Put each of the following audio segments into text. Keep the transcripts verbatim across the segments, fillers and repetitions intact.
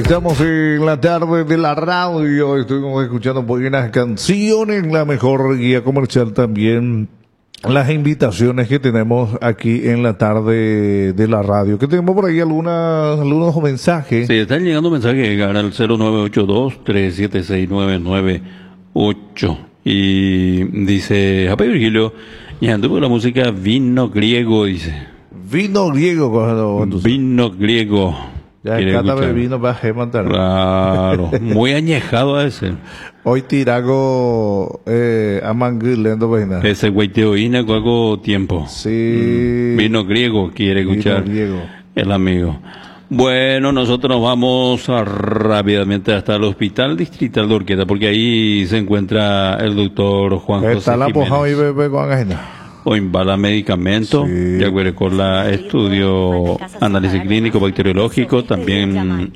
Estamos en la tarde de la radio, estuvimos escuchando buenas canciones, la mejor guía comercial también, las invitaciones que tenemos aquí en la tarde de la radio. Que tenemos por ahí algunas, algunos mensajes. Sí, están llegando mensajes al cero nueve ocho dos, tres siete seis, nueve nueve ocho. Y dice, Jape Virgilio, y anduvo la música Vino Griego, dice. Vino griego, cuando, Vino Griego. ya cátame vino para gemantar. Claro, muy añejado a ese. Hoy tirago eh, a manguilendo vaina. Ese güey te oína con algo tiempo. Sí. Mm. Vino Griego quiere escuchar. Vino griego. El amigo. Bueno, nosotros nos vamos a, rápidamente hasta el Hospital Distrital de Orqueta, porque ahí se encuentra el doctor Juan José Está la poja y bebé con agenda. O imbala medicamentos, Sí. ya que con la estudio análisis clínico bacteriológico, también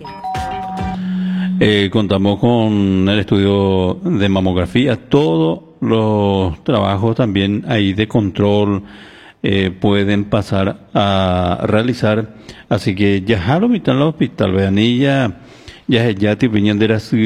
eh, contamos con el estudio de mamografía, todos los trabajos también ahí de control eh, pueden pasar a realizar, así que ya lo hospital al hospital, vean, y ya ya ya te venían de las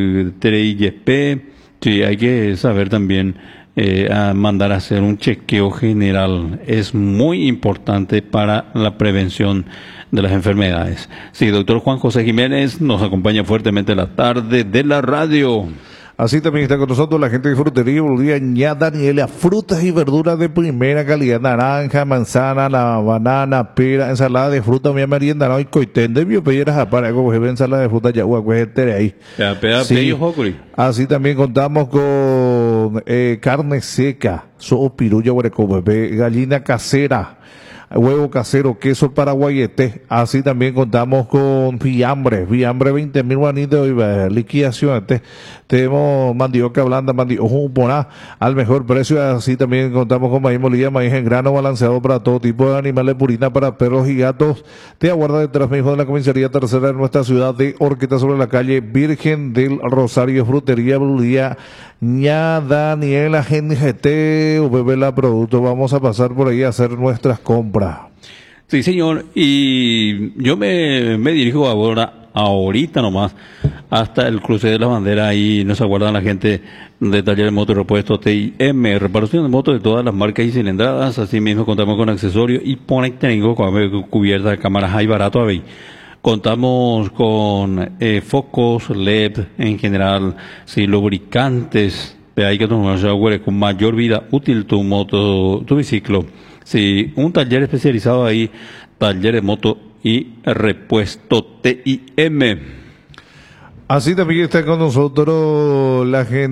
T sí, hay que saber también Eh, a mandar a hacer un chequeo general. Es muy importante para la prevención de las enfermedades. Sí, doctor Juan José Jiménez nos acompaña fuertemente la tarde de la radio. Así también está con nosotros la gente de Frutería Bolivia, ña Daniela, frutas y verduras de primera calidad, naranja, manzana, la banana, pera, ensalada de fruta, mi merienda, no, y coitén de biopelleras, para como ensalada de fruta, ya, guacuetere ahí. Pea, pea, Sí. pello, jocuri. Así también contamos con eh, carne seca, sopirulla, huereco, bebé, gallina casera, huevo casero, queso paraguayete. Así también contamos con fiambre, fiambre veinte mil guanitos y liquidación. Este, tenemos mandioca blanda, mandioca poná al mejor precio. Así también contamos con maíz molida, maíz en grano balanceado para todo tipo de animales, purina para perros y gatos. Te aguarda detrás mismo de la comisaría tercera de nuestra ciudad de Orqueta, sobre la calle Virgen del Rosario. Frutería Bolivia, ña Daniela, G G T, V B La Producto. Vamos a pasar por ahí a hacer nuestras compras. Sí, señor, y yo me, me dirijo ahora, ahorita nomás, hasta el cruce de la bandera. Ahí nos aguardan la gente de Taller de Moto y Repuesto T I M, reparación de motos de todas las marcas y cilindradas. Así mismo contamos con accesorios y pone técnico con cubierta de cámaras high barato a ver. Contamos con eh, focos L E D en general, sí, lubricantes, hay que tomar con mayor vida útil tu moto, tu biciclo. Sí, un taller especializado ahí, taller de moto y repuesto T I M. Así también está con nosotros la gente